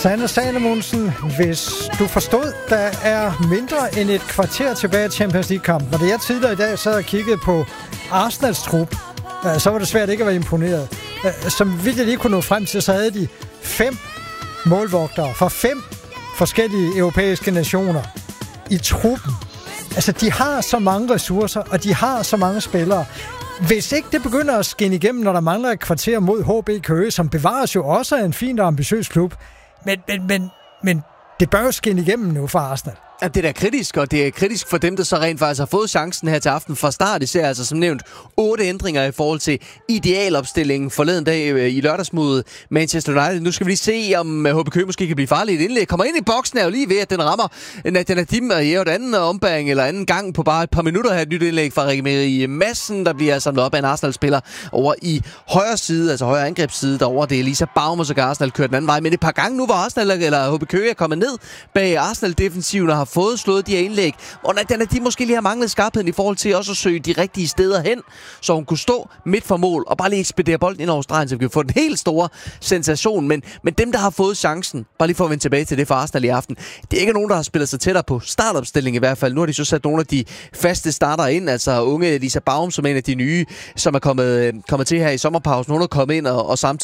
Sanne Salomonsen, hvis du forstod, der er mindre end et kvarter tilbage i Champions League-kampen, og da jeg tidligere i dag sad og kiggede på Arsenals trup, så var det svært ikke at være imponeret. Som vidt jeg lige kunne nå frem til, så havde de 5 målvogtere fra 5 forskellige europæiske nationer i truppen. Altså, de har så mange ressourcer, og de har så mange spillere. Hvis ikke det begynder at skinne igennem, når der mangler et kvarter mod HB Køge, som bevares jo også af en fin og ambitiøs klub, men det bør jo skinne igennem nu for Arsenal. Ja, det er da kritisk, og det er kritisk for dem, der så rent faktisk har fået chancen her til aften fra start. Især altså som nævnt 8 ændringer i forhold til idealopstillingen forleden dag i lørdags mod Manchester United. Nu skal vi lige se, om HB Køge måske kan blive farligt. Et indlæg kommer ind i boksen, er jo lige ved, at den rammer Nadim og et anden ombæring eller anden gang på bare et par minutter her. Et nyt indlæg fra Rikke Madsen, der bliver samlet op af en Arsenal-spiller over i højre side, altså højre angrebsside derovre. Det er Elisa Baum, og så kan Arsenal køre den anden vej. Men et par gange nu, hvor Arsenal eller HB Køge er kommet ned bag Arsenal-defensiven og har fået slået de her indlæg, og de måske lige har manglet skarpheden i forhold til også at søge de rigtige steder hen, så hun kunne stå midt for mål og bare lige ekspedere bolden ind over stregen, så vi kan få den helt store sensation. Men dem, der har fået chancen, bare lige for at vende tilbage til det for Arsenal i aften, det er ikke nogen, der har spillet sig tættere på startopstillingen i hvert fald. Nu har de så sat nogle af de faste starter ind, altså unge Elisa Baum, som er en af de nye, som er kommet til her i sommerpausen. Hun er kommet ind og samtidig